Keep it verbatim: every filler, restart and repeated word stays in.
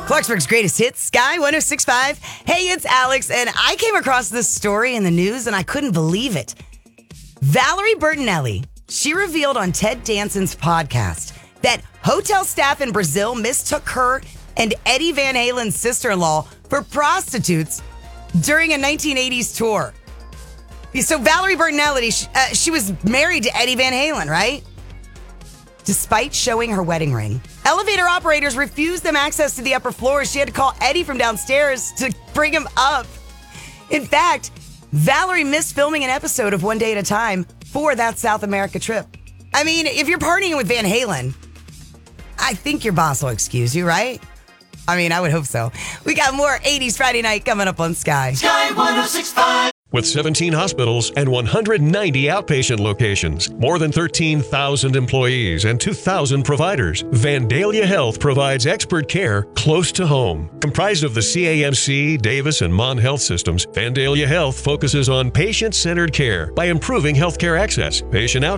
Clarksburg's greatest hits, Sky one oh six point five. Hey, it's Alex, and I came across this story in the news, and I couldn't believe it. Valerie Bertinelli, she revealed on Ted Danson's podcast that hotel staff in Brazil mistook her and Eddie Van Halen's sister-in-law for prostitutes during a nineteen eighties tour. So Valerie Bertinelli, she, uh, she was married to Eddie Van Halen, right? Despite showing her wedding ring, elevator operators refused them access to the upper floors. She had to call Eddie from downstairs to bring him up. In fact, Valerie missed filming an episode of One Day at a Time for that South America trip. I mean, if you're partying with Van Halen, I think your boss will excuse you, right? I mean, I would hope so. We got more eighties Friday night coming up on Sky. Sky one oh six point five. With seventeen hospitals and one hundred ninety outpatient locations, more than thirteen thousand employees, and two thousand providers, Vandalia Health provides expert care close to home. Comprised of the C A M C, Davis, and Mon Health systems, Vandalia Health focuses on patient-centered care by improving healthcare access, patient outcomes,